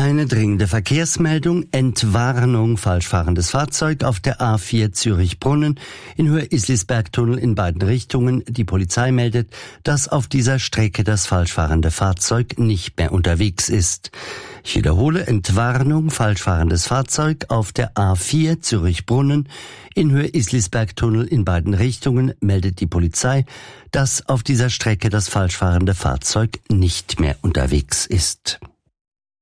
Eine dringende Verkehrsmeldung, Entwarnung, falschfahrendes Fahrzeug auf der A4 Zürich-Brunnen in Höhe Islisbergtunnel in beiden Richtungen. Die Polizei meldet, dass auf dieser Strecke das falschfahrende Fahrzeug nicht mehr unterwegs ist. Ich wiederhole, Entwarnung, falschfahrendes Fahrzeug auf der A4 Zürich-Brunnen in Höhe Islisbergtunnel in beiden Richtungen, meldet die Polizei, dass auf dieser Strecke das falschfahrende Fahrzeug nicht mehr unterwegs ist.